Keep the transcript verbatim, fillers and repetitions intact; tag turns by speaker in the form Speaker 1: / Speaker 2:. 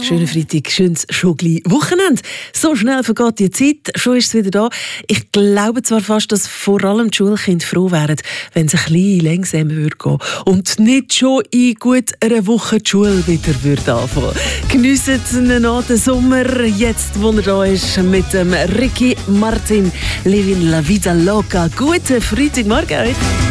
Speaker 1: Schönen Freitag, schönes Schogli Wochenende. So schnell vergeht die Zeit, schon ist es wieder da. Ich glaube zwar fast, dass vor allem die Schulkinder froh wären, wenn es ein bisschen langsamer würde gehen und nicht schon in gut einer Woche die Schule wieder würde anfangen. Geniessen Sie noch den Sommer, jetzt wo er da ist, mit dem Ricky Martin. Livin la vida loca. Guten Freitagmorgen euch.